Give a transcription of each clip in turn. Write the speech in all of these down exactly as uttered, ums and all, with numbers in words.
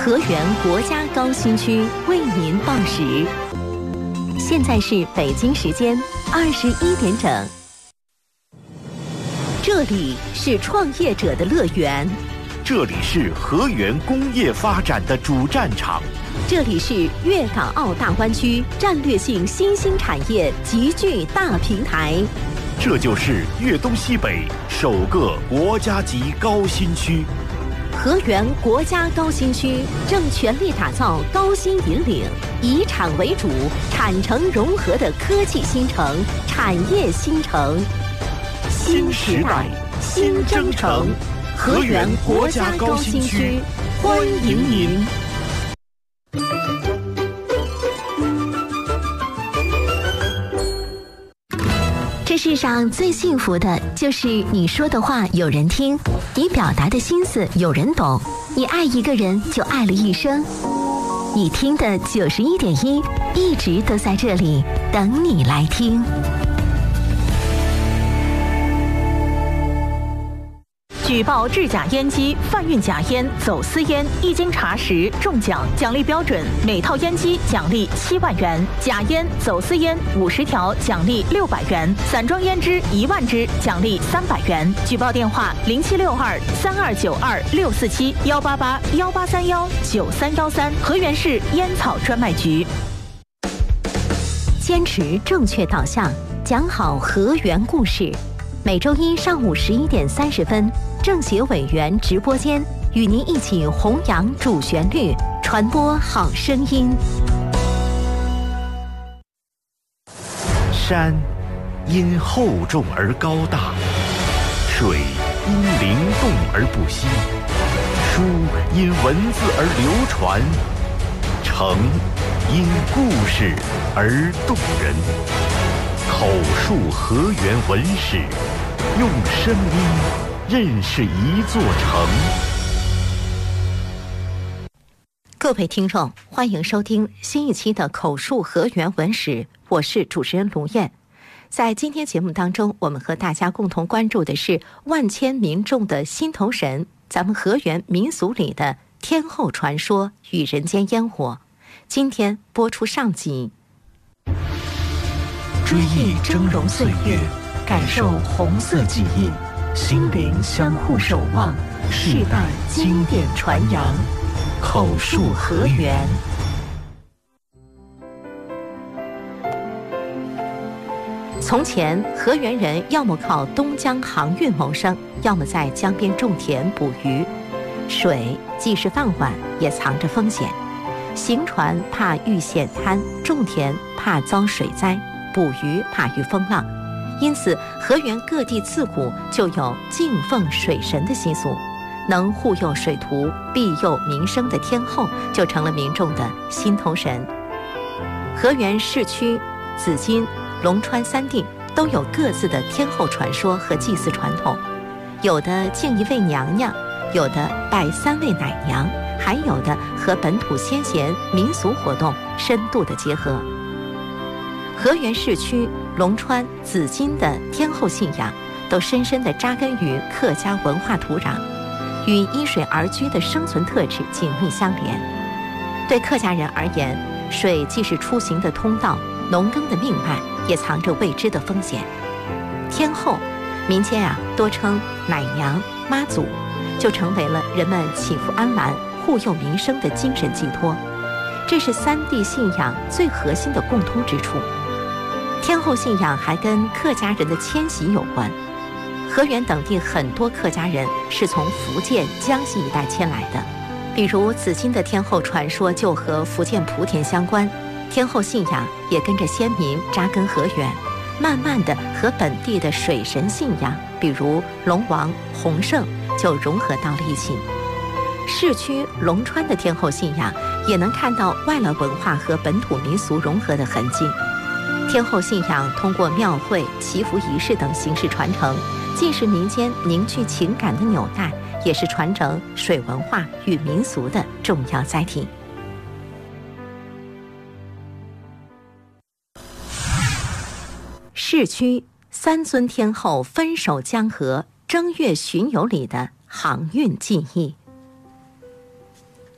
河源国家高新区为您报时，现在是北京时间二十一点整。这里是创业者的乐园， 这里是河源工业发展的主战场， 这里是粤港澳大湾区战略性新兴产业集聚大平台， 这就是粤东西北首个国家级高新区。 河源国家高新区正全力打造高新引领、以产为主、产城融合的科技新城、产业新城。新时代，新征程，河源国家高新区，欢迎您。这世上最幸福的就是你说的话有人听，你表达的心思有人懂，你爱一个人就爱了一生。你听的九十一点一一直都在这里等你来听。 举报制假烟机、贩运假烟、走私烟，一经查实中奖，奖励标准：每套烟机奖励七万元；假烟、走私烟五十条，奖励六百元；散装烟支一万支，奖励三百元。举报电话：零七六二三二九二六四七幺八八幺八三幺九三幺三，河源市烟草专卖局。 坚持正确导向，讲好河源故事。每周一上午十一点三十分，政协委员直播间与您一起弘扬主旋律，传播好声音。 山因厚重而高大，水因灵动而不息，书因文字而流传，城因故事而动人。口述河源文史，用声音认识一座城。 各位听众，欢迎收听新一期的口述河源文史，我是主持人卢燕。在今天节目当中，我们和大家共同关注的是万千民众的心头神，咱们河源民俗里的天后传说与人间烟火。今天播出上集， 追忆峥嵘岁月，感受红色记忆，心灵相互守望，世代经典传扬。口述河源。 从前，河源人要么靠东江航运谋生，要么在江边种田捕鱼。水既是饭碗，也藏着风险。行船怕遇险滩，种田怕遭水灾，捕鱼怕遇风浪。因此，河源各地自古就有敬奉水神的习俗，能护佑水徒、庇佑民生的天后就成了民众的心头神。河源市区、紫金、龙川三地都有各自的天后传说和祭祀传统，有的敬一位娘娘，有的拜三位奶娘，还有的和本土先贤民俗活动深度的结合。河源市区、龙川、紫金的天后信仰都深深地扎根于客家文化土壤，与依水而居的生存特质紧密相连。对客家人而言，水既是出行的通道，农耕的命脉，也藏着未知的风险。天后，民间啊多称奶娘、妈祖，就成为了人们祈福安澜、护佑民生的精神寄托。这是三地信仰最核心的共通之处。天后信仰还跟客家人的迁徙有关。河源等地很多客家人是从福建、江西一带迁来的，比如紫金的天后传说就和福建莆田相关，天后信仰也跟着先民扎根河源，慢慢的和本地的水神信仰，比如龙王、洪圣，就融合到了一起。市区龙川的天后信仰也能看到外来文化和本土民俗融合的痕迹。天后信仰通过庙会、祈福仪式等形式传承，既是民间凝聚情感的纽带，也是传承水文化与民俗的重要载体。市区三尊天后分守江河，正月巡游里的航运记忆。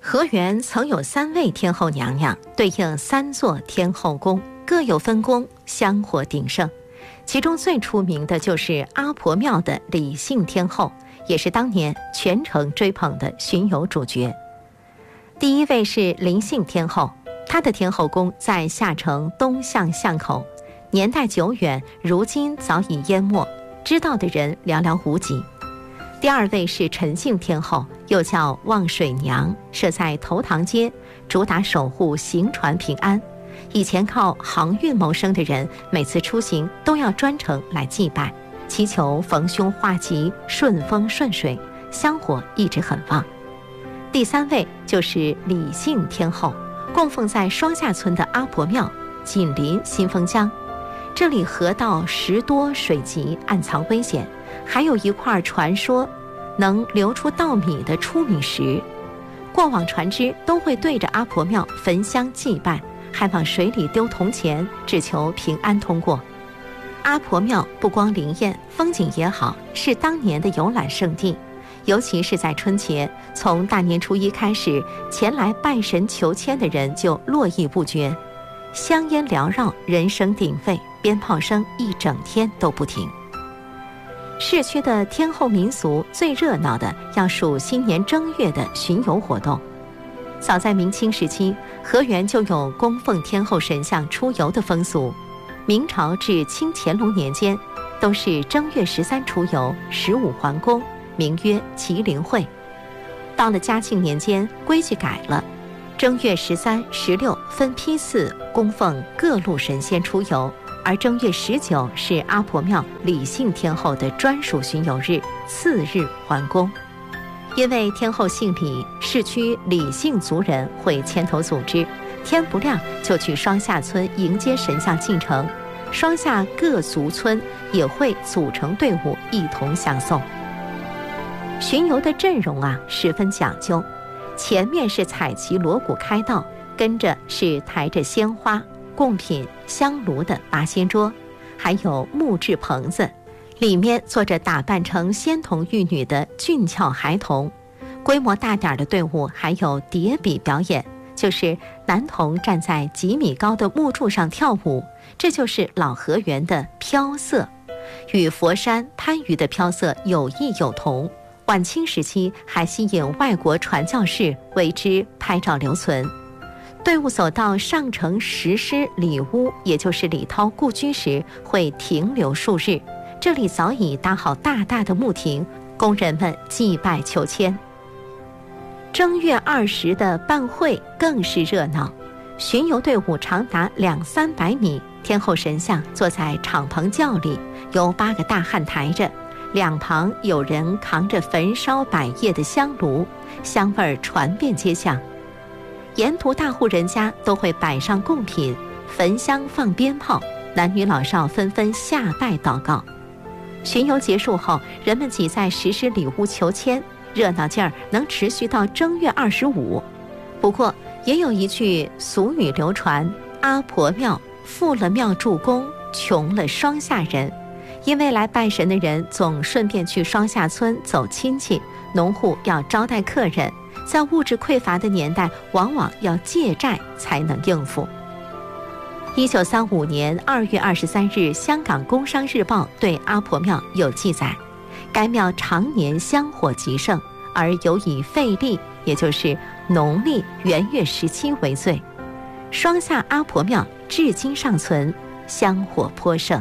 河源曾有三位天后娘娘，对应三座天后宫，各有分工，香火鼎盛。其中最出名的就是阿婆庙的李姓天后，也是当年全城追捧的巡游主角。第一位是林姓天后，她的天后宫在下城东巷巷口，年代久远，如今早已淹没，知道的人寥寥无几。第二位是陈姓天后，又叫望水娘，设在头塘街，主打守护行船平安。以前靠航运谋生的人，每次出行都要专程来祭拜，祈求逢凶化吉、顺风顺水，香火一直很旺。第三位就是李姓天后，供奉在双下村的阿婆庙，紧邻新丰江。这里河道石多水急，暗藏危险，还有一块传说能流出稻米的出米石。过往船只都会对着阿婆庙焚香祭拜，还往水里丢铜钱，只求平安通过。阿婆庙不光灵验，风景也好，是当年的游览胜地。尤其是在春节，从大年初一开始，前来拜神求签的人就络绎不绝，香烟缭绕，人声鼎沸，鞭炮声一整天都不停。市区的天后民俗最热闹的要数新年正月的巡游活动。早在明清时期，河源就有供奉天后神像出游的风俗。明朝至清乾隆年间，都是正月十三出游，十五还宫，名曰麒麟会。到了嘉庆年间，规矩改了，正月十三、十六分批次供奉各路神仙出游，而正月十九是阿婆庙李姓天后的专属巡游日，次日还宫。因为天后姓李，市区李姓族人会牵头组织，天不亮就去双下村迎接神像进城，双下各族村也会组成队伍一同相送。巡游的阵容啊十分讲究，前面是彩旗锣鼓开道，跟着是抬着鲜花、贡品、香炉的八仙桌，还有木质棚子，里面坐着打扮成仙童玉女的俊俏孩童。规模大点的队伍还有叠比表演，就是男童站在几米高的木柱上跳舞，这就是老河源的飘色，与佛山、番禺的飘色有异有同。晚清时期还吸引外国传教士为之拍照留存。队伍走到上城石狮里屋，也就是李涛故居时，会停留数日，这里早已搭好大大的木亭，供人们祭拜求签。正月二十的办会更是热闹，巡游队伍长达两三百米，天后神像坐在敞篷轿里，由八个大汉抬着，两旁有人扛着焚烧百叶的香炉，香味传遍街巷。沿途大户人家都会摆上贡品，焚香放鞭炮，男女老少纷纷下拜祷告。巡游结束后，人们挤在石狮里屋求签，热闹劲儿能持续到正月二十五。不过也有一句俗语流传：阿婆庙富了庙祝公，穷了双下人。因为来拜神的人总顺便去双下村走亲戚，农户要招待客人，在物质匮乏的年代，往往要借债才能应付。一九三五年二月二十三日，香港工商日报对阿婆庙有记载，该庙常年香火极盛，而有以废历，也就是农历元月十七为最。双下阿婆庙至今尚存，香火颇盛。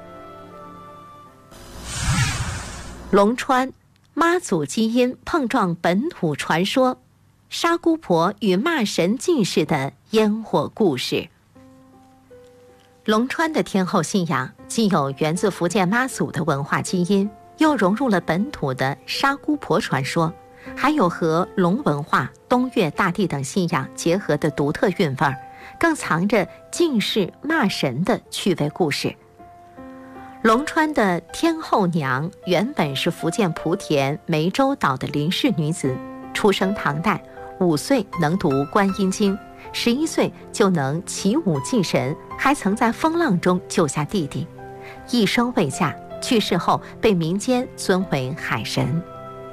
龙川妈祖基因碰撞本土传说，沙姑婆与骂神进士的烟火故事。龙川的天后信仰既有源自福建妈祖的文化基因，又融入了本土的沙姑婆传说，还有和龙文化、东岳大帝等信仰结合的独特韵味儿，更藏着进士骂神的趣味故事。龙川的天后娘原本是福建莆田湄洲岛的林氏女子，出生唐代，五岁能读观音经，十一岁就能起舞祭神，还曾在风浪中救下弟弟。一生未嫁，去世后被民间尊为海神。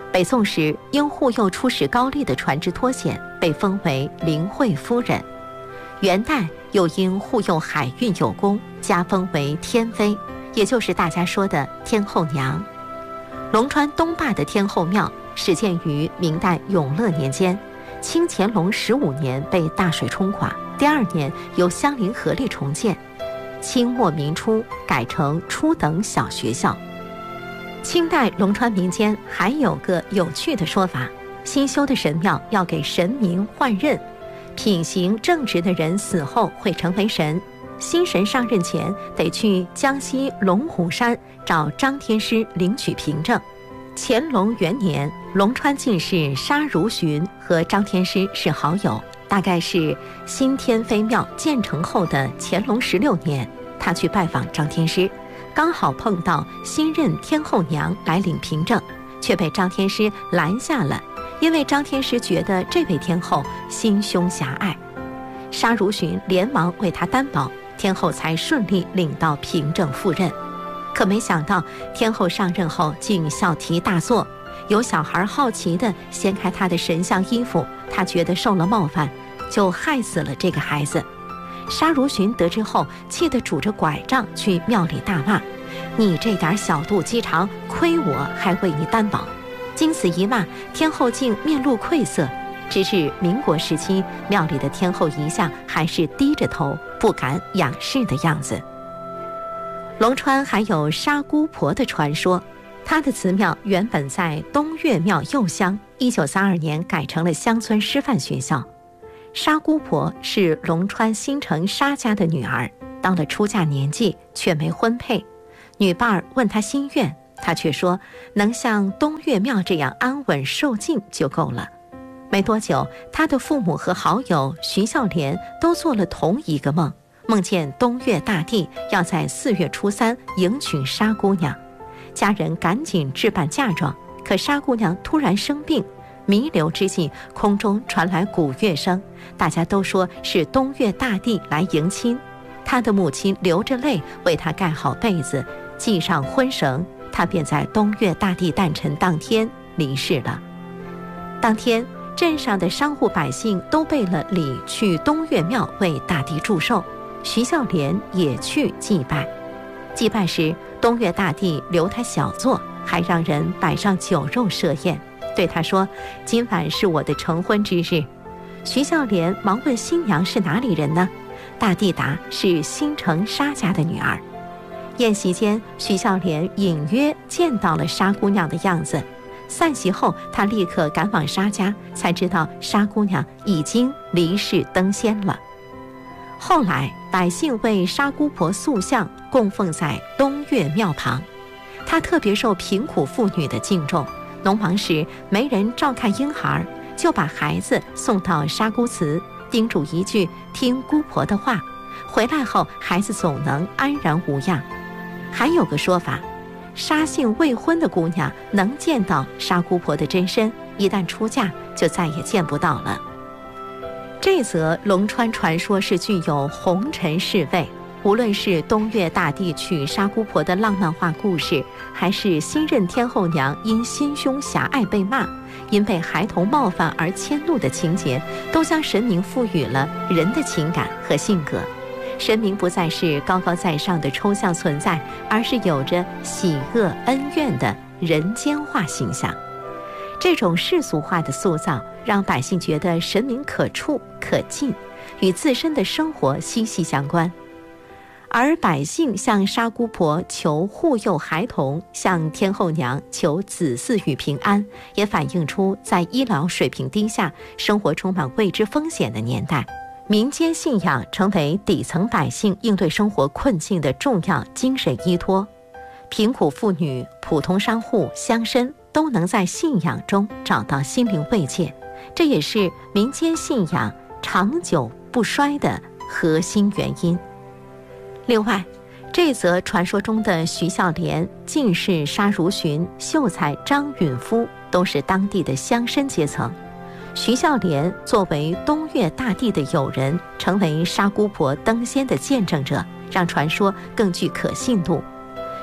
北宋时，因护佑出使高丽的船只脱险，被封为灵惠夫人。元代又因护佑海运有功，加封为天妃，也就是大家说的天后娘。龙川东坝的天后庙始建于明代永乐年间，清乾隆十五年被大水冲垮，第二年由乡邻合力重建，清末民初改成初等小学校。清代龙川民间还有个有趣的说法，新修的神庙要给神明换任，品行正直的人死后会成为神，新神上任前得去江西龙虎山找张天师领取凭证。乾隆元年，龙川进士沙如寻和张天师是好友，大概是新天妃庙建成后的乾隆十六年，他去拜访张天师，刚好碰到新任天后娘来领凭证，却被张天师拦下了，因为张天师觉得这位天后心胸狭隘。沙如寻连忙为他担保，天后才顺利领到凭证赴任。可没想到天后上任后竟小题大做，有小孩好奇地掀开她的神像衣服，她觉得受了冒犯，就害死了这个孩子。沙如寻得知后，气得拄着拐杖去庙里大骂：“你这点小肚鸡肠，亏我还为你担保！”经此一骂，天后竟面露愧色。直至民国时期，庙里的天后遗像还是低着头，不敢仰视的样子。龙川还有沙姑婆的传说，她的祠庙原本在东岳庙右乡，一九三二年改成了乡村师范学校。沙姑婆是龙川新城沙家的女儿，到了出嫁年纪却没婚配，女伴儿问她心愿，她却说能像东岳庙这样安稳受尽就够了。没多久，她的父母和好友徐孝廉都做了同一个梦，梦见东岳大帝要在四月初三迎娶沙姑娘，家人赶紧置办嫁妆，可沙姑娘突然生病，弥留之际，空中传来鼓乐声，大家都说是东岳大帝来迎亲。她的母亲流着泪为她盖好被子，系上婚绳，她便在东岳大帝诞辰当天离世了。当天，镇上的商户百姓都备了礼去东岳庙为大帝祝寿，徐孝廉也去祭拜。祭拜时，东岳大帝留他小坐，还让人摆上酒肉设宴，对他说：“今晚是我的成婚之日。”徐孝廉忙问新娘是哪里人呢？大帝答：“是新城沙家的女儿。”宴席间，徐孝廉隐约见到了沙姑娘的样子。散席后，他立刻赶往沙家，才知道沙姑娘已经离世登仙了。后来，百姓为沙姑婆塑像供奉在东岳庙旁，她特别受贫苦妇女的敬重。农忙时没人照看婴孩，就把孩子送到沙姑祠，叮嘱一句听姑婆的话，回来后孩子总能安然无恙。还有个说法，沙姓未婚的姑娘能见到沙姑婆的真身，一旦出嫁就再也见不到了。这则龙川传说是具有红尘侍卫，无论是东岳大帝娶沙姑婆的浪漫化故事，还是新任天后娘因心胸狭隘被骂，因被孩童冒犯而迁怒的情节，都将神明赋予了人的情感和性格。神明不再是高高在上的抽象存在，而是有着喜恶恩怨的人间化形象。这种世俗化的塑造，让百姓觉得神明可触可近，与自身的生活息息相关。而百姓向沙姑婆求护佑孩童，向天后娘求子嗣与平安，也反映出在医疗水平低下、生活充满未知风险的年代，民间信仰成为底层百姓应对生活困境的重要精神依托。贫苦妇女、普通商户、乡绅都能在信仰中找到心灵慰藉，这也是民间信仰长久不衰的核心原因。另外，这则传说中的徐孝廉、进士沙如寻、秀才张允夫都是当地的乡绅阶层。徐孝廉作为东岳大帝的友人，成为沙姑婆登仙的见证者，让传说更具可信度。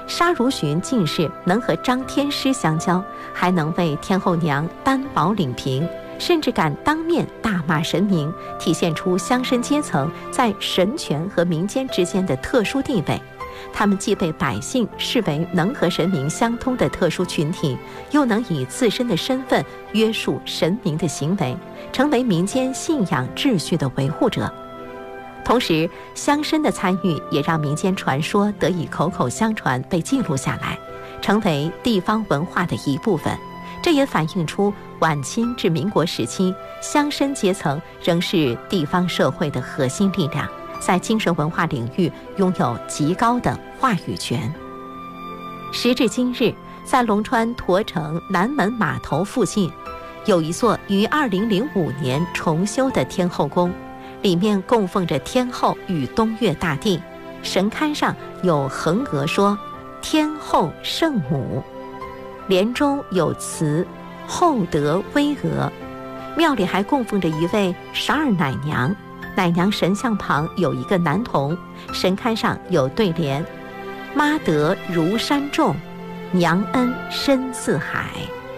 沙如寻进士能和张天师相交，还能为天后娘担保领平，甚至敢当面大骂神明，体现出乡绅阶层在神权和民间之间的特殊地位。他们既被百姓视为能和神明相通的特殊群体，又能以自身的身份约束神明的行为，成为民间信仰秩序的维护者。同时，乡绅的参与也让民间传说得以口口相传，被记录下来，成为地方文化的一部分。这也反映出晚清至民国时期，乡绅阶层仍是地方社会的核心力量，在精神文化领域拥有极高的话语权。时至今日，在龙川驼城南门码头附近，有一座于二零零五年重修的天后宫，里面供奉着天后与东岳大帝，神龛上有横额说天后圣母，帘中有词厚德巍峨。庙里还供奉着一位十二奶娘，奶娘神像旁有一个男童，神龛上有对联：妈德如山重，娘恩深似海。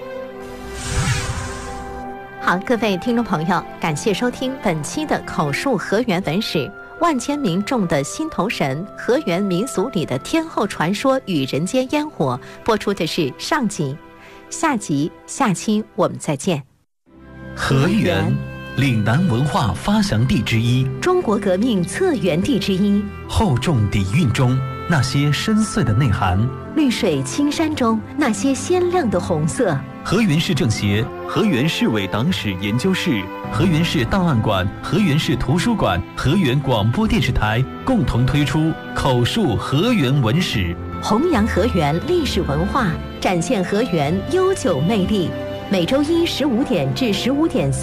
好，各位听众朋友，感谢收听本期的口述河源文史，万千民众的心头神，河源民俗里的天后传说与人间烟火，播出的是上集。下集下期我们再见。 河源，岭南文化发祥地之一， 中国革命策源地之一， 厚重底蕴中那些深邃的内涵， 绿水青山中那些鲜亮的红色。 河源市政协、 河源市委党史研究室、 河源市档案馆、河源市图书馆、河源广播电视台共同推出口述河源文史， 弘扬河源历史文化，展现河源悠久魅力。每周一十五点至十五点